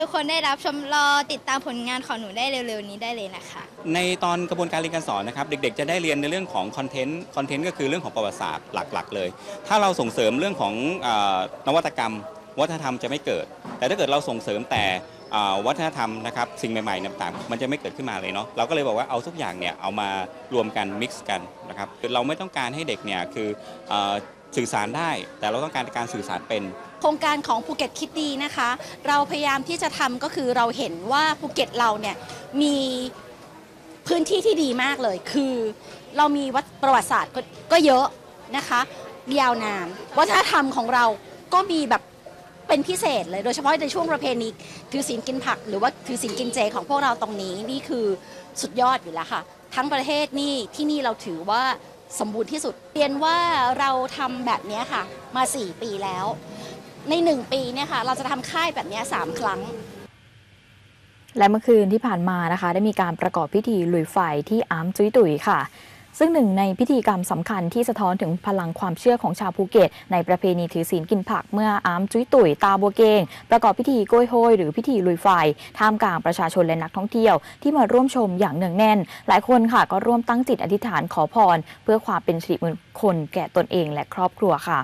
ทุกคนได้รับชมรอติดตามผลงานของหนูได้เร็วๆนี้ได้เลยนะคะในตอนกระบวนการเรียนการสอนนะครับเด็กๆจะได้เรียนในเรื่องของคอนเทนต์ก็คือเรื่องของประวัติศาสตร์หลักๆเลยถ้าเราส่งเสริมเรื่องของนวัตกรรมวัฒนธรรมจะไม่เกิดแต่ถ้าเกิดเราส่งเสริมแต่วัฒนธรรมนะครับสิ่งใหม่ๆต่างๆมันจะไม่เกิดขึ้นมาเลยเนาะเราก็เลยบอกว่าเอาทุกอย่างเนี่ยเอามารวมกันมิกซ์กันนะครับคือเราไม่ต้องการให้เด็กเนี่ยคือสื่อสารได้แต่เราต้องการการสื่อสารเป็นโครงการของภูเก็ตคิดดีนะคะเราพยายามที่จะทำก็คือเราเห็นว่าภูเก็ตเราเนี่ยมีพื้นที่ที่ดีมากเลยคือเรามีประวัติศาสตร์ก็เยอะนะคะยาวนานวัฒนธรรมของเราก็มีแบบเป็นพิเศษเลยโดยเฉพาะในช่วงประเพณีถือศีลกินผักหรือว่าถือศีลกินเจของพวกเราตรงนี้นี่คือสุดยอดอยู่แล้วค่ะทั้งประเทศนี่ที่นี่เราถือว่าสมบูรณ์ที่สุดเรียนว่าเราทำแบบนี้ค่ะมา4 ปีแล้วใน1 ปีเนี่ยค่ะเราจะทำค่ายแบบนี้3 ครั้งและเมื่อคืนที่ผ่านมานะคะได้มีการประกอบพิธีลุยไฟที่อาร์มจุ้ยตุ๋ยค่ะซึ่งหนึ่งในพิธีกรรมสำคัญที่สะท้อนถึงพลังความเชื่อของชาวภูเก็ตในประเพณีถือศีลกินผักเมื่ออาร์มจุ้ยตุ๋ยตาบัวเกงประกอบพิธีโกยโฮยหรือพิธีลุยไฟท่ามกลางประชาชนและนักท่องเที่ยวที่มาร่วมชมอย่างเนืองแน่นหลายคนค่ะก็ร่วมตั้งจิตอธิษฐานขอพรเพื่อความเป็นสิริมงคลแก่ตนเองและครอบครัวค่ะ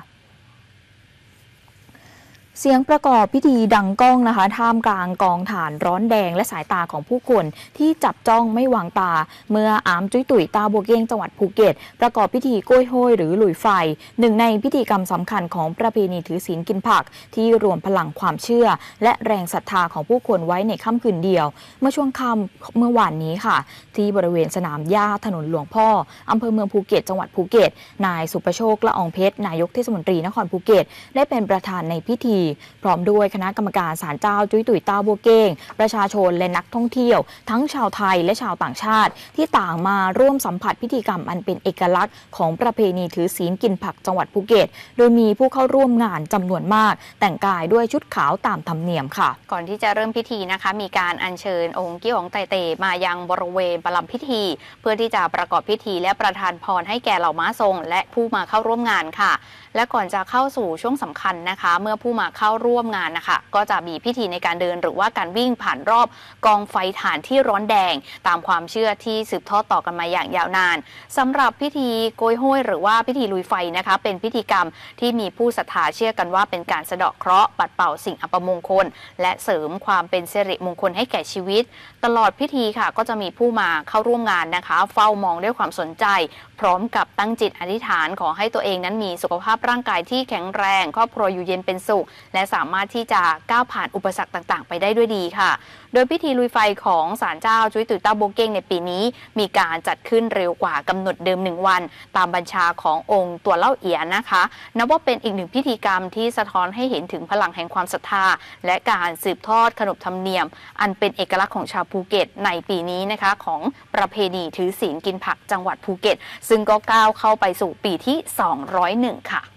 เสียงประกอบพิธีดังก้องนะคะท่ามกลางกองถ่านร้อนแดงและสายตาของผู้คนที่จับจ้องไม่วางตาเมื่ออาร์มจุ้ยตุ๋ยตาบัวเก้งจังหวัดภูเก็ตประกอบพิธีโกยโฮยหรือลุยไฟหนึ่งในพิธีกรรมสำคัญของประเพณีถือศีลกินผักที่รวมพลังความเชื่อและแรงศรัทธาของผู้คนไว้ในค่ำคืนเดียวเมื่อช่วงค่ำเมื่อวานนี้ค่ะที่บริเวณสนามหญ้าถนนหลวงพ่ออำเภอเมืองภูเก็ตจังหวัดภูเก็ตนายสุประโชคละอองเพชรนายกเทศมนตรีนครภูเก็ตได้เป็นประธานในพิธีพร้อมด้วยคณะกรรมการศาลเจ้าจุ้ยตุ๋ยตาบัวเก้งประชาชนและนักท่องเที่ยวทั้งชาวไทยและชาวต่างชาติที่ต่างมาร่วมสัมผัสพิธีกรรมอันเป็นเอกลักษณ์ของประเพณีถือศีลกินผักจังหวัดภูเก็ตโดยมีผู้เข้าร่วมงานจำนวนมากแต่งกายด้วยชุดขาวตามธรรมเนียมค่ะก่อนที่จะเริ่มพิธีนะคะมีการอัญเชิญองค์เกี้ยวของไตเตมายังบริเวณประลัมพิธีเพื่อที่จะประกอบพิธีและประทานพรให้แก่เหล่าม้าทรงและผู้มาเข้าร่วมงานค่ะและก่อนจะเข้าสู่ช่วงสำคัญนะคะเมื่อผู้มาเข้าร่วมงานนะคะก็จะมีพิธีในการเดินหรือว่าการวิ่งผ่านรอบกองไฟถ่านที่ร้อนแดงตามความเชื่อที่สืบทอดต่อกันมาอย่างยาวนานสำหรับพิธีโกยโห้ยหรือว่าพิธีลุยไฟนะคะเป็นพิธีกรรมที่มีผู้ศรัทธาเชื่อกันว่าเป็นการสะเดาะเคราะห์ปัดเป่าสิ่งอัปมงคลและเสริมความเป็นสิริมงคลให้แก่ชีวิตตลอดพิธีค่ะก็จะมีผู้มาเข้าร่วมงานนะคะเฝ้ามองด้วยความสนใจพร้อมกับตั้งจิตอธิษฐานขอให้ตัวเองนั้นมีสุขภาพร่างกายที่แข็งแรงครอบครัวอยู่เย็นเป็นสุขและสามารถที่จะก้าวผ่านอุปสรรคต่างๆไปได้ด้วยดีค่ะโดยพิธีลุยไฟของศาลเจ้าจุ้ยตุ๋ยตาบัวเก้งในปีนี้มีการจัดขึ้นเร็วกว่ากำหนดเดิม1 วันตามบัญชาขององค์ตัวเล่าเอียนะคะนับว่าเป็นอีกหนึ่งพิธีกรรมที่สะท้อนให้เห็นถึงพลังแห่งความศรัทธาและการสืบทอดขนบธรรมเนียมอันเป็นเอกลักษณ์ของชาวภูเก็ตในปีนี้นะคะของประเพณีถือศีลกินผักจังหวัดภูเก็ตซึ่งก็ก้าวเข้าไปสู่ปีที่201ค่ะ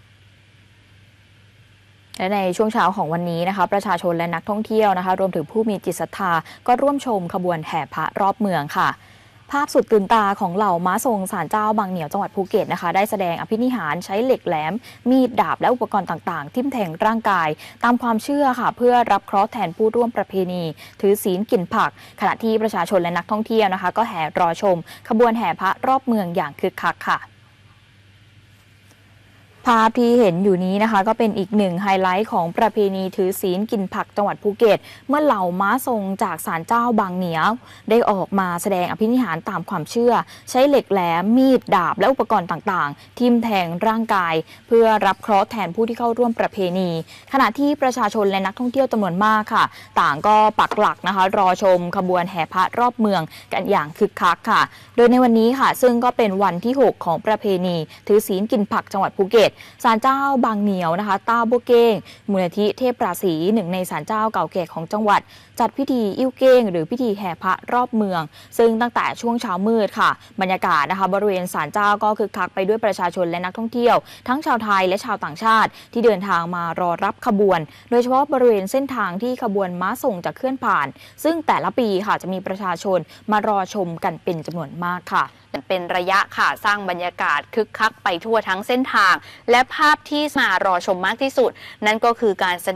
และในช่วงเช้าของวันนี้นะคะประชาชนและนักท่องเที่ยวนะคะรวมถึงผู้มีจิตศรัทธาก็ร่วมชมขบวนแห่พระรอบเมืองค่ะภาพสุดตื่นตาของเหล่าม้าทรงศาลเจ้าบางเหนียวจังหวัดภูเก็ตนะคะได้แสดงอภินิหารใช้เหล็กแหลมมีดดาบและอุปกรณ์ต่างๆทิ่มแทงร่างกายตามความเชื่อค่ะเพื่อรับเคราะห์แทนผู้ร่วมประเพณีถือศีลกินผักขณะที่ประชาชนและนักท่องเที่ยวนะคะก็แห่รอชมขบวนแห่พระรอบเมืองอย่างคึกคักค่ะภาพที่เห็นอยู่นี้นะคะก็เป็นอีกหนึ่งไฮไลท์ของประเพณีถือศีลกินผักจังหวัดภูเก็ตเมื่อเหล่าม้าทรงจากศาลเจ้าบางเหนียวได้ออกมาแสดงอภินิหารตามความเชื่อใช้เหล็กแหลมมีดดาบและอุปกรณ์ต่างๆทิ่มแทงร่างกายเพื่อรับเคราะห์แทนผู้ที่เข้าร่วมประเพณีขณะที่ประชาชนและนักท่องเที่ยวจำนวนมากค่ะต่างก็ปักหลักนะคะรอชมขบวนแห่พระรอบเมืองกันอย่างคึกคักค่ะโดยในวันนี้ค่ะซึ่งก็เป็นวันที่6ของประเพณีถือศีลกินผักจังหวัดภูเก็ตศาลเจ้าบางเหนียวนะคะตาบัวเก้งมูลนิธิเทพราศีหนึ่งในศาลเจ้าเก่าแก่ของจังหวัดจัดพิธีอิ่วเก้งหรือพิธีแห่พระรอบเมืองซึ่งตั้งแต่ช่วงเช้ามืดค่ะบรรยากาศนะคะบริเวณศาลเจ้าก็คึกคักไปด้วยประชาชนและนักท่องเที่ยวทั้งชาวไทยและชาวต่างชาติที่เดินทางมารอรับขบวนโดยเฉพาะบริเวณเส้นทางที่ขบวนม้าทรงจะเคลื่อนผ่านซึ่งแต่ละปีค่ะจะมีประชาชนมารอชมกันเป็นจำนวนมากค่ะเป็นระยะค่ะสร้างบรรยากาศคึกคักไปทั่วทั้งเส้นทางและภาพที่มารอชมมากที่สุดนั่นก็คือการ